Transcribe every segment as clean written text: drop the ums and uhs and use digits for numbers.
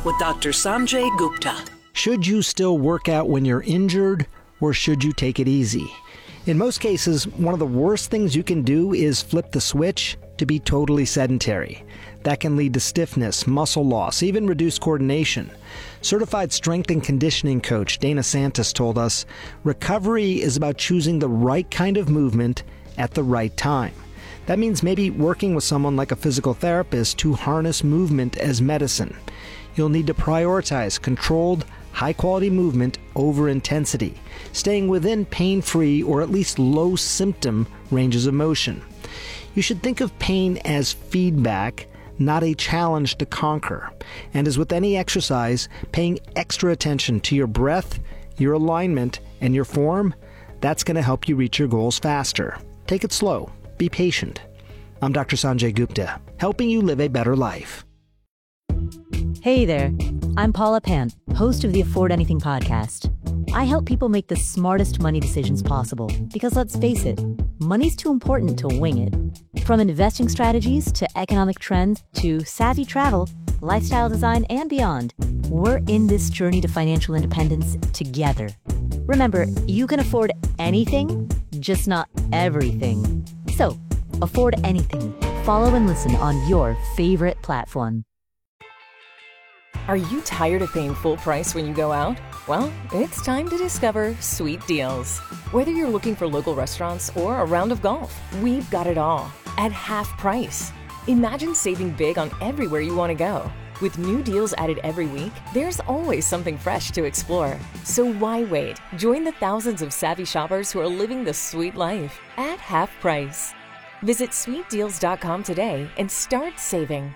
Life with Dr. Sanjay Gupta. Should you still work out when you're injured, or should you take it easy? In most cases, one of the worst things you can do is flip the switch to be totally sedentary. That can lead to stiffness, muscle loss, even reduced coordination. Certified strength and conditioning coach Dana Santos told us, recovery is about choosing the right kind of movement at the right time. That means maybe working with someone like a physical therapist to harness movement as medicine. You'll need to prioritize controlled, high-quality movement over intensity, staying within pain-free or at least low-symptom ranges of motion. You should think of pain as feedback, not a challenge to conquer. And as with any exercise, paying extra attention to your breath, your alignment, and your form, that's going to help you reach your goals faster. Take it slow. Be patient. I'm Dr. Sanjay Gupta, helping you live a better life. Hey there, I'm Paula Pan, host of the Afford Anything podcast. I help people make the smartest money decisions possible because let's face it, money's too important to wing it. From investing strategies to economic trends to savvy travel, lifestyle design, and beyond, we're in this journey to financial independence together. Remember, you can afford anything, just not everything. So, afford anything. Follow and listen on your favorite platform. Are you tired of paying full price when you go out? Well, it's time to discover Sweet Deals. Whether you're looking for local restaurants or a round of golf, we've got it all at half price. Imagine saving big on everywhere you want to go. With new deals added every week, there's always something fresh to explore. So why wait? Join the thousands of savvy shoppers who are living the sweet life at half price. Visit sweetdeals.com today and start saving.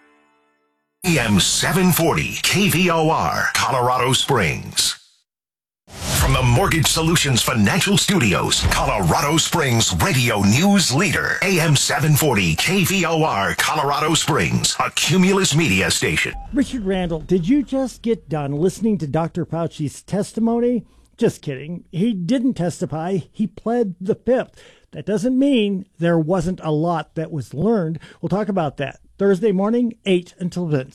AM 740 KVOR, Colorado Springs. From the Mortgage Solutions Financial Studios, Colorado Springs radio news leader, AM 740 KVOR, Colorado Springs, a Cumulus media station. Richard Randall, did you just get done listening to Dr. Fauci's testimony? Just kidding. He didn't testify. He pled the fifth. That doesn't mean there wasn't a lot that was learned. We'll talk about that Thursday morning, 8 until then.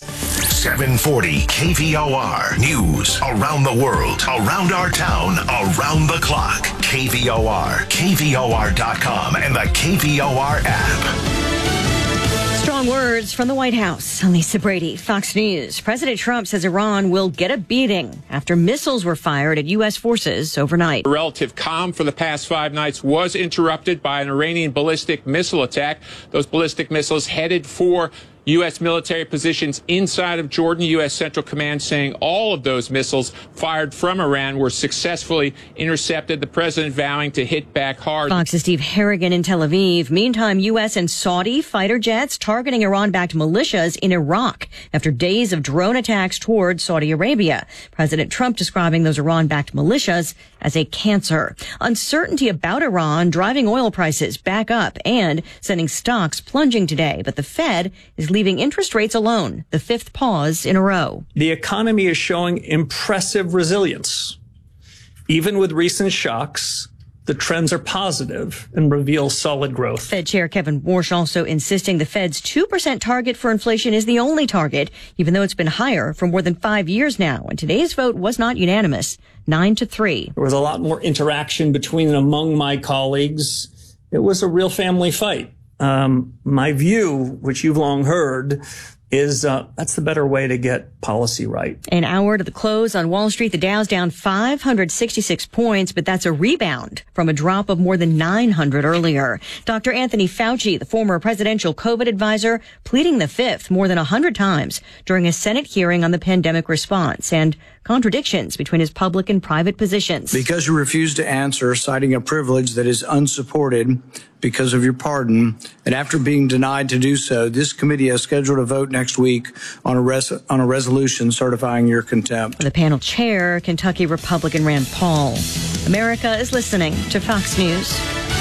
740 KVOR. News around the world, around our town, around the clock. KVOR, KVOR.com, and the KVOR app. Strong words from the White House. Lisa Brady, Fox News. President Trump says Iran will get a beating after missiles were fired at U.S. forces overnight. The relative calm for the past 5 nights was interrupted by an Iranian ballistic missile attack. Those ballistic missiles headed for U.S. military positions inside of Jordan. U.S. Central Command saying all of those missiles fired from Iran were successfully intercepted, the president vowing to hit back hard. Fox's Steve Harrigan in Tel Aviv. Meantime, U.S. and Saudi fighter jets targeting Iran-backed militias in Iraq after days of drone attacks toward Saudi Arabia. President Trump describing those Iran-backed militias as a cancer. Uncertainty about Iran driving oil prices back up and sending stocks plunging today. But the Fed is leaving interest rates alone, the fifth pause in a row. The economy is showing impressive resilience. Even with recent shocks, the trends are positive and reveal solid growth. Fed Chair Kevin Warsh also insisting the Fed's 2% target for inflation is the only target, even though it's been higher for more than 5 years now. And today's vote was not unanimous, 9-3. There was a lot more interaction between and among my colleagues. It was a real family fight. My view, which you've long heard, is that's the better way to get policy right. An hour to the close on Wall Street, the Dow's down 566 points, but that's a rebound from a drop of more than 900 earlier. Dr. Anthony Fauci, the former presidential COVID advisor, pleading the fifth more than 100 times during a Senate hearing on the pandemic response and contradictions between his public and private positions. Because you refuse to answer, citing a privilege that is unsupported because of your pardon, and after being denied to do so, this committee has scheduled a vote next week on a resolution certifying your contempt. The panel chair, Kentucky Republican Rand Paul. America is listening to Fox News.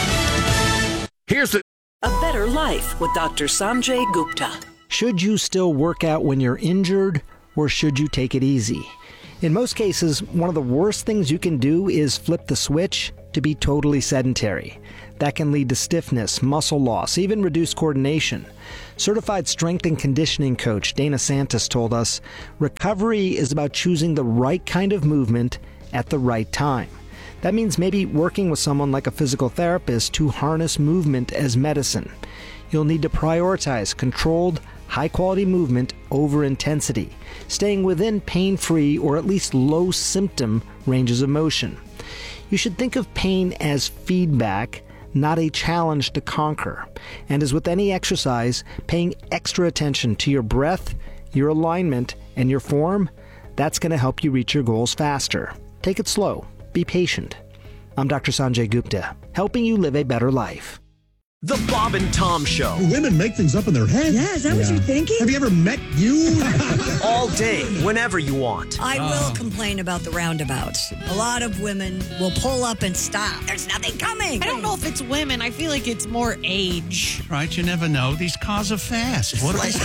Here's a better life with Dr. Sanjay Gupta. Should you still work out when you're injured, or should you take it easy? In most cases, one of the worst things you can do is flip the switch to to be totally sedentary. That can lead to stiffness, muscle loss, even reduced coordination. Certified strength and conditioning coach Dana Santos told us, recovery is about choosing the right kind of movement at the right time. That means maybe working with someone like a physical therapist to harness movement as medicine. You'll need to prioritize controlled, high-quality movement over intensity, staying within pain-free or at least low-symptom ranges of motion. You should think of pain as feedback, not a challenge to conquer. And as with any exercise, paying extra attention to your breath, your alignment, and your form, that's going to help you reach your goals faster. Take it slow. Be patient. I'm Dr. Sanjay Gupta, helping you live a better life. The Bob and Tom Show. Women make things up in their head. Yeah, is that what you're thinking? Have you ever met you? All day, whenever you want. I will complain about the roundabouts. A lot of women will pull up and stop. There's nothing coming. I don't know if it's women. I feel like it's more age. Right, you never know. These cars are fast. What They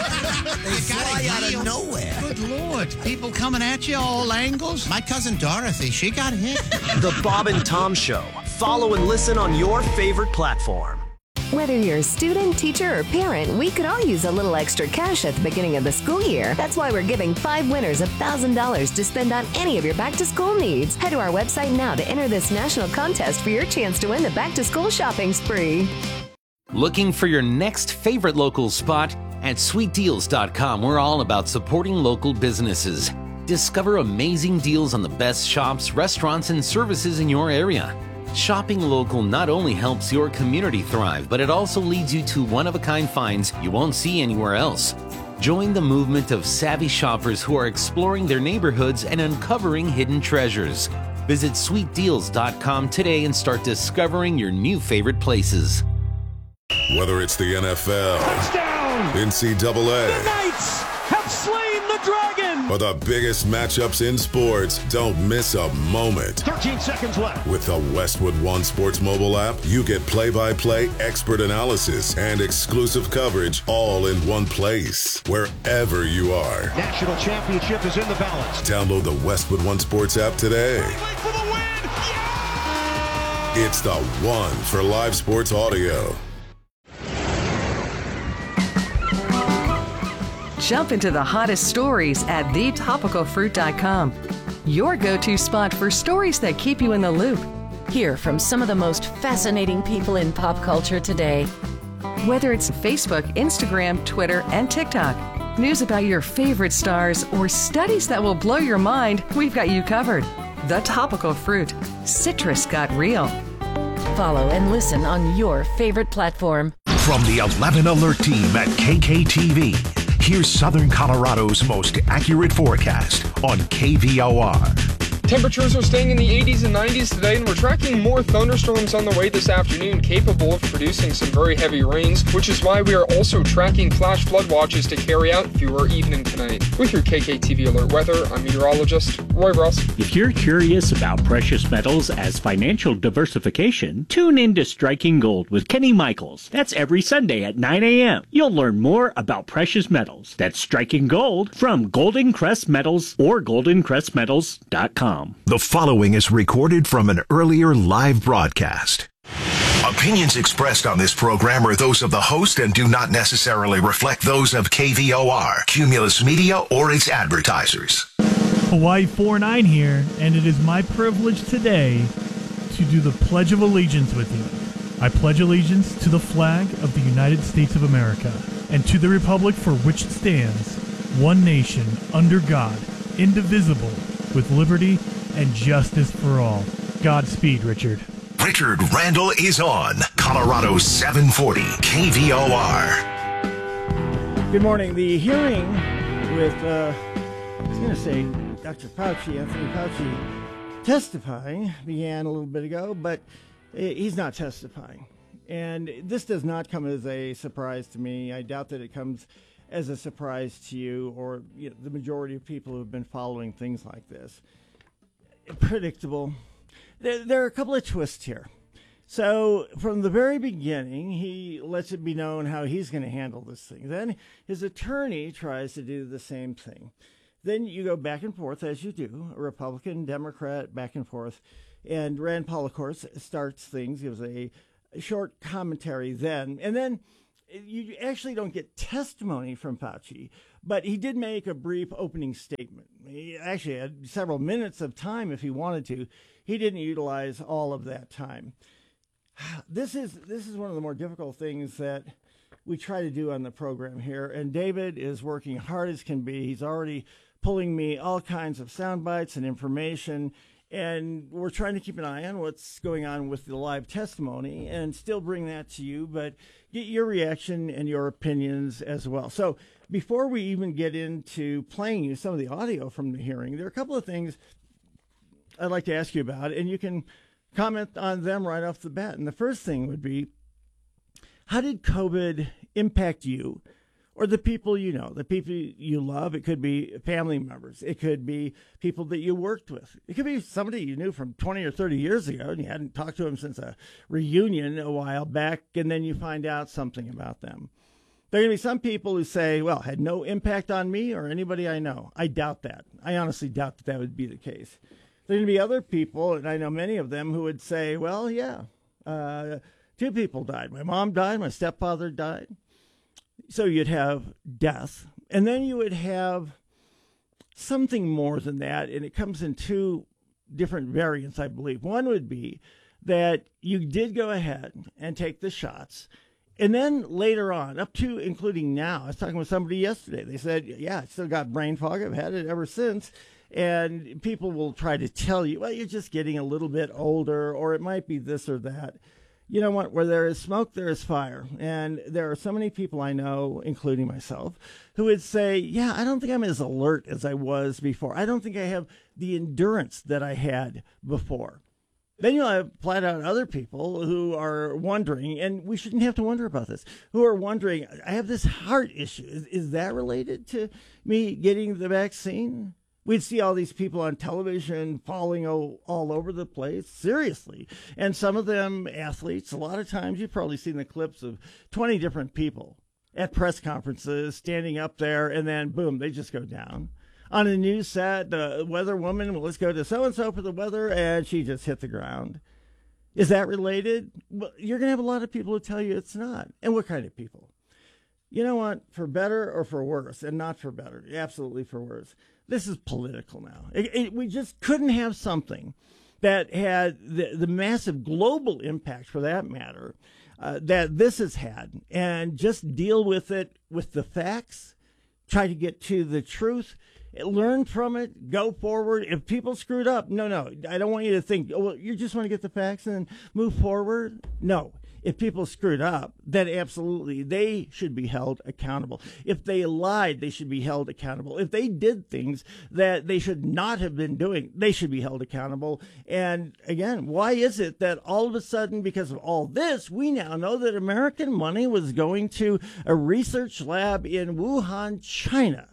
fly out of nowhere. Good Lord. People coming at you all angles. My cousin Dorothy, she got hit. The Bob and Tom Show. Follow and listen on your favorite platform. Whether you're a student, teacher, or parent, we could all use a little extra cash at the beginning of the school year. That's why we're giving 5 winners $1,000 to spend on any of your back-to-school needs. Head to our website now to enter this national contest for your chance to win the back-to-school shopping spree. Looking for your next favorite local spot? At sweetdeals.com, we're all about supporting local businesses. Discover amazing deals on the best shops, restaurants, and services in your area. Shopping local not only helps your community thrive, but it also leads you to one-of-a-kind finds you won't see anywhere else. Join the movement of savvy shoppers who are exploring their neighborhoods and uncovering hidden treasures. Visit sweetdeals.com today and start discovering your new favorite places. Whether it's the NFL, touchdown, NCAA, the Knights have slain the dragon, or the biggest matchups in sports, don't miss a moment. 13 seconds left. With the Westwood One Sports mobile app, you get play-by-play expert analysis and exclusive coverage all in one place, wherever you are. National championship is in the balance. Download the Westwood One Sports app today. For the win. Yeah! It's the one for live sports audio. Jump into the hottest stories at thetopicalfruit.com. Your go-to spot for stories that keep you in the loop. Hear from some of the most fascinating people in pop culture today. Whether it's Facebook, Instagram, Twitter, and TikTok, news about your favorite stars, or studies that will blow your mind, we've got you covered. The Topical Fruit. Citrus got real. Follow and listen on your favorite platform. From the 11 Alert team at KKTV, here's Southern Colorado's most accurate forecast on KVOR. Temperatures are staying in the 80s and 90s today, and we're tracking more thunderstorms on the way this afternoon, capable of producing some very heavy rains, which is why we are also tracking flash flood watches to carry out through our evening tonight. With your KKTV Alert Weather, I'm meteorologist Roy Ross. If you're curious about precious metals as financial diversification, tune in to Striking Gold with Kenny Michaels. That's every Sunday at 9 a.m. You'll learn more about precious metals. That's Striking Gold from Golden Crest Metals or goldencrestmetals.com. The following is recorded from an earlier live broadcast. Opinions expressed on this program are those of the host and do not necessarily reflect those of KVOR, Cumulus Media, or its advertisers. Hawaii 4-9 here, and it is my privilege today to do the Pledge of Allegiance with you. I pledge allegiance to the flag of the United States of America and to the republic for which it stands, one nation, under God, indivisible, with liberty and justice for all. Godspeed, Richard. Richard Randall is on Colorado 740 KVOR. Good morning. The hearing with, I was going to say Dr. Fauci, Anthony Fauci, testifying began a little bit ago, but he's not testifying. And this does not come as a surprise to me. I doubt that it comes as a surprise to you or the majority of people who have been following things like this. Predictable. There are a couple of twists here. So from the very beginning, he lets it be known how he's going to handle this thing. Then his attorney tries to do the same thing. Then you go back and forth, as you do, a Republican, Democrat, back and forth. And Rand Paul, of course, starts things, gives a short commentary then. And then you actually don't get testimony from Fauci, but he did make a brief opening statement. He actually had several minutes of time if he wanted to. He didn't utilize all of that time. This is one of the more difficult things that we try to do on the program here, and David is working hard as can be. He's already pulling me all kinds of sound bites and information, and we're trying to keep an eye on what's going on with the live testimony and still bring that to you, but get your reaction and your opinions as well. So before we even get into playing you some of the audio from the hearing, there are a couple of things I'd like to ask you about, and you can comment on them right off the bat. And the first thing would be, how did COVID impact you or the people you know, the people you love? It could be family members. It could be people that you worked with. It could be somebody you knew from 20 or 30 years ago and you hadn't talked to them since a reunion a while back, and then you find out something about them. There are going to be some people who say, well, had no impact on me or anybody I know. I doubt that. I honestly doubt that would be the case. There are going to be other people, and I know many of them, who would say, well, yeah, 2 people died. My mom died. My stepfather died. So you'd have death. And then you would have something more than that, and it comes in 2 different variants, I believe. One would be that you did go ahead and take the shots. And then later on, up to including now, I was talking with somebody yesterday. They said, yeah, I still got brain fog. I've had it ever since. And people will try to tell you, well, you're just getting a little bit older, or it might be this or that. You know what? Where there is smoke, there is fire. And there are so many people I know, including myself, who would say, yeah, I don't think I'm as alert as I was before. I don't think I have the endurance that I had before. Then you'll have flat out other people who are wondering, and we shouldn't have to wonder about this, who are wondering, I have this heart issue. Is that related to me getting the vaccine? We'd see all these people on television falling all over the place, seriously. And some of them athletes. A lot of times you've probably seen the clips of 20 different people at press conferences standing up there, and then, boom, they just go down. On a news set, the weather woman, well, let's go to so-and-so for the weather, and she just hit the ground. Is that related? Well, you're going to have a lot of people who tell you it's not. And what kind of people? You know what? For better or for worse, and not for better, absolutely for worse. This is political now. We just couldn't have something that had the massive global impact, for that matter, that this has had, and just deal with it with the facts, try to get to the truth, learn from it, go forward. If people screwed up, no, I don't want you to think, oh, well, you just want to get the facts and move forward. No. If people screwed up, then absolutely they should be held accountable. If they lied, they should be held accountable. If they did things that they should not have been doing, they should be held accountable. And again, why is it that all of a sudden, because of all this, we now know that American money was going to a research lab in Wuhan, China,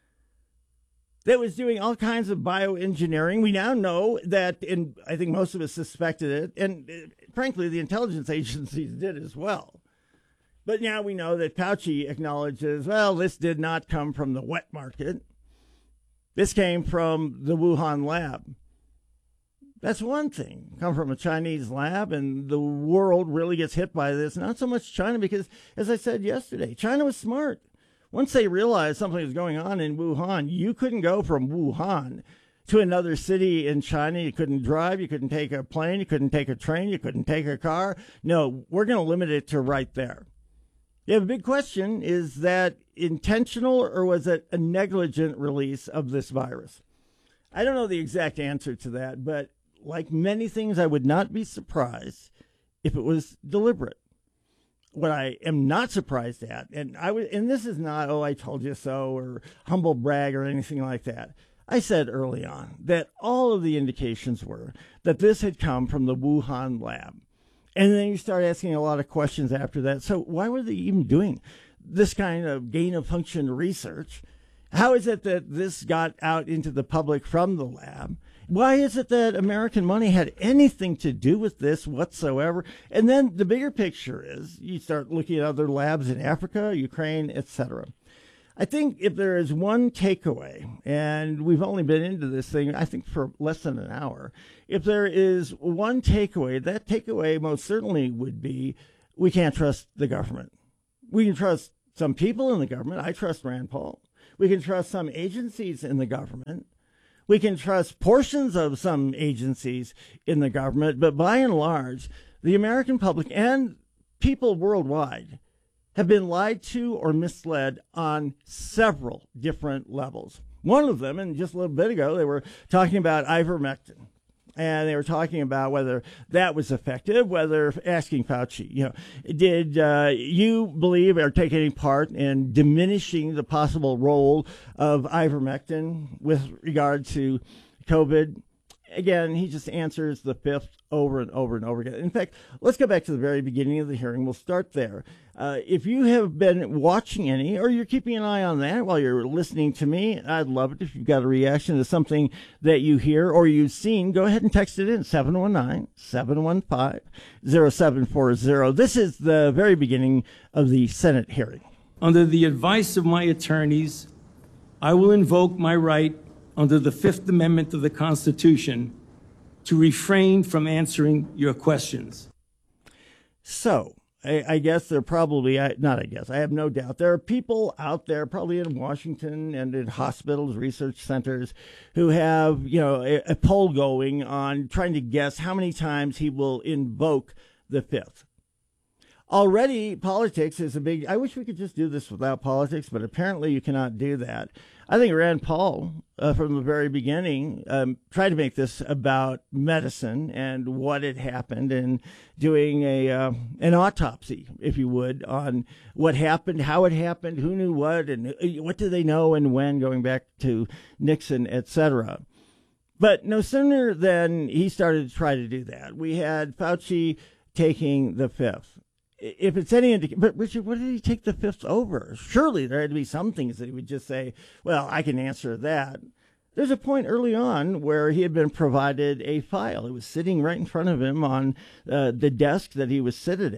that was doing all kinds of bioengineering? We now know that, and I think most of us suspected it, and frankly, the intelligence agencies did as well. But now we know that Fauci acknowledges, well, this did not come from the wet market. This came from the Wuhan lab. That's one thing. Come from a Chinese lab, and the world really gets hit by this. Not so much China, because, as I said yesterday, China was smart. Once they realized something was going on in Wuhan, you couldn't go from Wuhan to another city in China. You couldn't drive. You couldn't take a plane. You couldn't take a train. You couldn't take a car. No, we're going to limit it to right there. Yeah, the big question is that intentional, or was it a negligent release of this virus? I don't know the exact answer to that, but like many things, I would not be surprised if it was deliberate. What I am not surprised at, and this is not, oh, I told you so, or humble brag or anything like that. I said early on that all of the indications were that this had come from the Wuhan lab. And then you start asking a lot of questions after that. So why were they even doing this kind of gain-of-function research? How is it that this got out into the public from the lab? Why is it that American money had anything to do with this whatsoever? And then the bigger picture is you start looking at other labs in Africa, Ukraine, etc. I think if there is one takeaway, and we've only been into this thing, I think, for less than an hour, if there is one takeaway, that takeaway most certainly would be we can't trust the government. We can trust some people in the government. I trust Rand Paul. We can trust some agencies in the government. We can trust portions of some agencies in the government. But by and large, the American public and people worldwide have been lied to or misled on several different levels. One of them, and just a little bit ago, they were talking about ivermectin. And they were talking about whether that was effective, whether asking Fauci, did you believe or take any part in diminishing the possible role of ivermectin with regard to COVID? Again, he just answers the fifth over and over and over again. In fact, let's go back to the very beginning of the hearing. We'll start there. If you have been watching any, or you're keeping an eye on that while you're listening to me, I'd love it if you've got a reaction to something that you hear or you've seen. Go ahead and text it in, 719-715-0740. This is the very beginning of the Senate hearing. Under the advice of my attorneys, I will invoke my right under the Fifth Amendment of the Constitution to refrain from answering your questions. So, I guess there are probably, I have no doubt, there are people out there, probably in Washington and in hospitals, research centers, who have, a poll going on trying to guess how many times he will invoke the fifth. Already, politics is a big, I wish we could just do this without politics, but apparently you cannot do that. I think Rand Paul, from the very beginning, tried to make this about medicine and what had happened, and doing an autopsy, if you would, on what happened, how it happened, who knew what, and what do they know and when, going back to Nixon, etc. But no sooner than he started to try to do that, we had Fauci taking the fifth. If it's any indication, but Richard, what did he take the fifth over? Surely there had to be some things that he would just say, well, I can answer that. There's a point early on where he had been provided a file. It was sitting right in front of him on the desk that he was sitting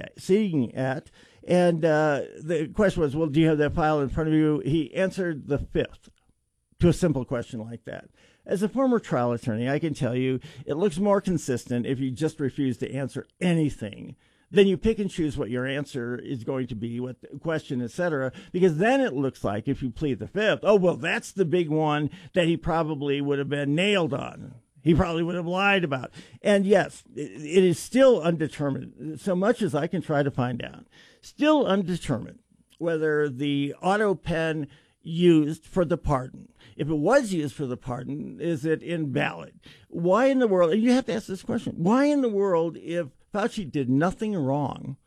at. And the question was, well, do you have that file in front of you? He answered the fifth to a simple question like that. As a former trial attorney, I can tell you it looks more consistent if you just refuse to answer anything. Then you pick and choose what your answer is going to be, what the question, etc., because then it looks like if you plead the fifth, oh, well, that's the big one that he probably would have been nailed on. He probably would have lied about. And yes, it is still undetermined, so much as I can try to find out, still undetermined whether the auto pen used for the pardon, if it was used for the pardon, is it invalid? Why in the world, and you have to ask this question, why in the world, if Fauci did nothing wrong,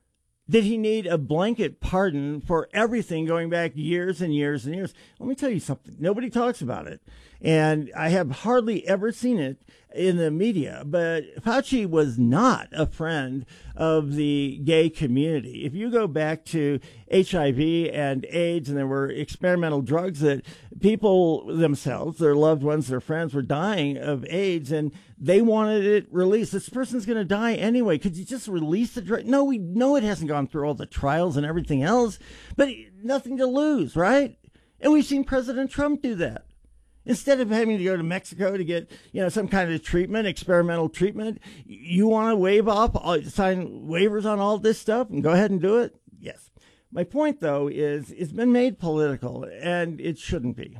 did he need a blanket pardon for everything going back years and years and years? Let me tell you something. Nobody talks about it. And I have hardly ever seen it in the media. But Fauci was not a friend of the gay community. If you go back to HIV and AIDS, and there were experimental drugs that people themselves, their loved ones, their friends were dying of AIDS, and they wanted it released. This person's going to die anyway. Could you just release the drug? No, we know it hasn't gone through all the trials and everything else, but nothing to lose, right? And we've seen President Trump do that. Instead of having to go to Mexico to get, some kind of treatment, experimental treatment, you want to waive off, sign waivers on all this stuff and go ahead and do it? Yes. My point, though, is it's been made political, and it shouldn't be.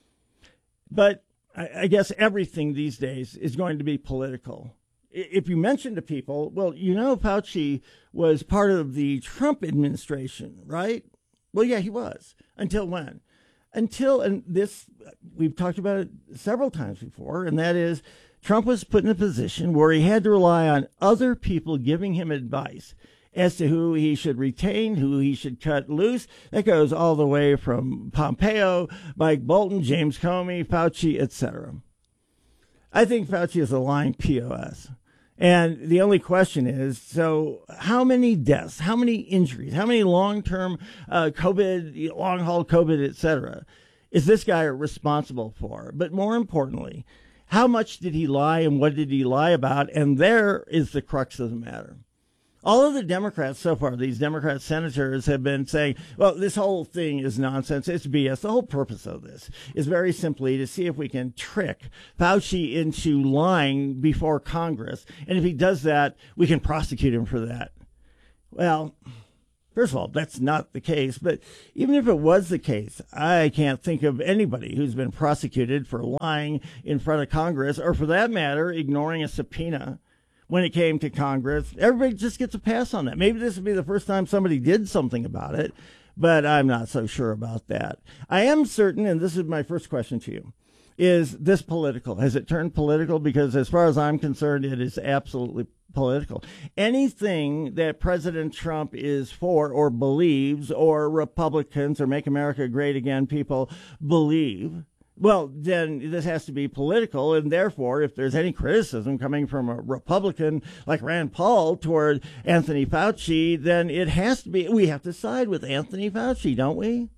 But I guess everything these days is going to be political. If you mention to people, well, Fauci was part of the Trump administration, right? Well, yeah, he was. Until when? And this, we've talked about it several times before, and that is Trump was put in a position where he had to rely on other people giving him advice as to who he should retain, who he should cut loose. That goes all the way from Pompeo, Mike Bolton, James Comey, Fauci, etc. I think Fauci is a lying POS. And the only question is, so how many deaths, how many injuries, how many long-term COVID, long-haul COVID, et cetera, is this guy responsible for? But more importantly, how much did he lie and what did he lie about? And there is the crux of the matter. All of the Democrats so far, these Democrat senators have been saying, well, this whole thing is nonsense. It's BS. The whole purpose of this is very simply to see if we can trick Fauci into lying before Congress. And if he does that, we can prosecute him for that. Well, first of all, that's not the case. But even if it was the case, I can't think of anybody who's been prosecuted for lying in front of Congress, or for that matter, ignoring a subpoena when it came to Congress. Everybody just gets a pass on that. Maybe this would be the first time somebody did something about it, but I'm not so sure about that. I am certain, and this is my first question to you, is this political? Has it turned political? Because as far as I'm concerned, it is absolutely political. Anything that President Trump is for or believes, or Republicans or Make America Great Again people believe, well, then this has to be political, and therefore, if there's any criticism coming from a Republican like Rand Paul toward Anthony Fauci, then it has to be, we have to side with Anthony Fauci, don't we?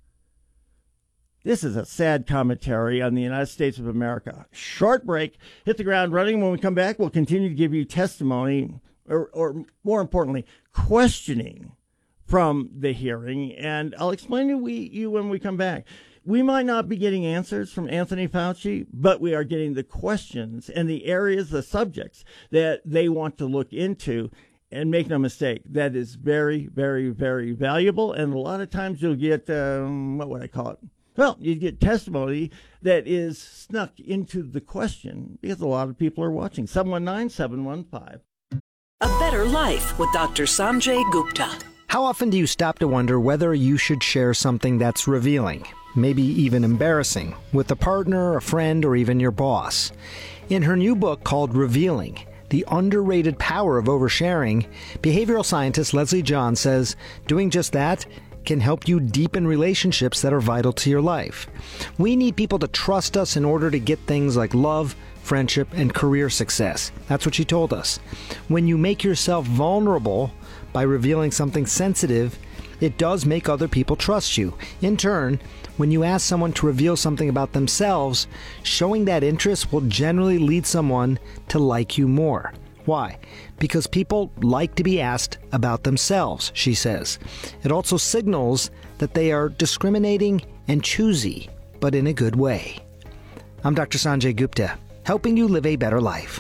This is a sad commentary on the United States of America. Short break, hit the ground running. When we come back, we'll continue to give you testimony, or more importantly, questioning from the hearing, and I'll explain to you when we come back. We might not be getting answers from Anthony Fauci, but we are getting the questions and the areas, the subjects that they want to look into. And make no mistake, that is very, very, very valuable. And a lot of times you'll get, what would I call it? Well, you get testimony that is snuck into the question because a lot of people are watching. 719-715. A Better Life with Dr. Sanjay Gupta. How often do you stop to wonder whether you should share something that's revealing, maybe even embarrassing, with a partner, a friend, or even your boss? In her new book called Revealing, The Underrated Power of Oversharing, behavioral scientist Leslie John says doing just that can help you deepen relationships that are vital to your life. We need people to trust us in order to get things like love, friendship, and career success. That's what she told us. When you make yourself vulnerable by revealing something sensitive, it does make other people trust you. In turn, when you ask someone to reveal something about themselves, showing that interest will generally lead someone to like you more. Why? Because people like to be asked about themselves, she says. It also signals that they are discriminating and choosy, but in a good way. I'm Dr. Sanjay Gupta, helping you live a better life.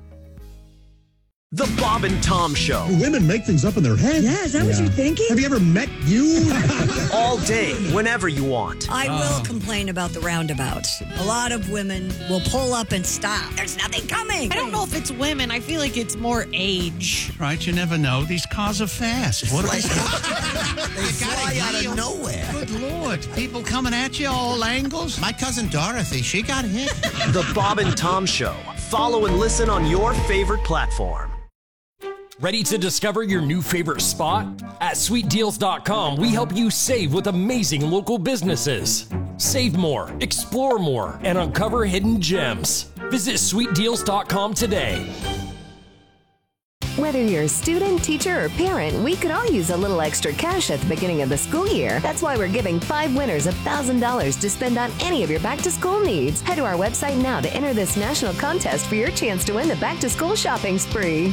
The Bob and Tom Show. Women make things up in their head. Yeah, is that what you're thinking? Have you ever met you? All day, whenever you want. I will complain about the roundabout. A lot of women will pull up and stop. There's nothing coming. I don't know if it's women. I feel like it's more age. Right, you never know. These cars are fast. What They fly out of nowhere. Good Lord. People coming at you all angles. My cousin Dorothy, she got hit. The Bob and Tom Show. Follow and listen on your favorite platform. Ready to discover your new favorite spot? At sweetdeals.com, we help you save with amazing local businesses. Save more, explore more, and uncover hidden gems. Visit sweetdeals.com today. Whether you're a student, teacher, or parent, we could all use a little extra cash at the beginning of the school year. That's why we're giving 5 winners $1,000 to spend on any of your back-to-school needs. Head to our website now to enter this national contest for your chance to win the back-to-school shopping spree.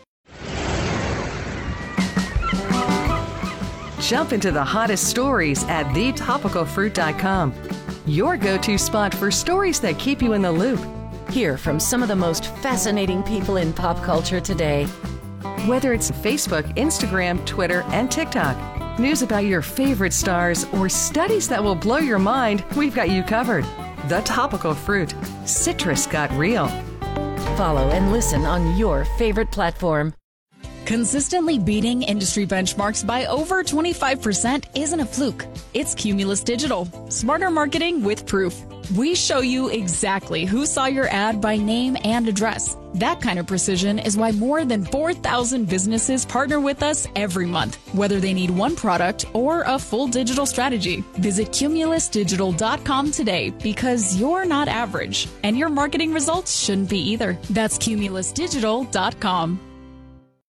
Jump into the hottest stories at thetopicalfruit.com. Your go-to spot for stories that keep you in the loop. Hear from some of the most fascinating people in pop culture today. Whether it's Facebook, Instagram, Twitter, and TikTok, news about your favorite stars, or studies that will blow your mind, we've got you covered. The Topical Fruit. Citrus got real. Follow and listen on your favorite platform. Consistently beating industry benchmarks by over 25% isn't a fluke. It's Cumulus Digital. Smarter marketing with proof. We show you exactly who saw your ad by name and address. That kind of precision is why more than 4,000 businesses partner with us every month, whether they need one product or a full digital strategy. Visit cumulusdigital.com today because you're not average, and your marketing results shouldn't be either. That's cumulusdigital.com.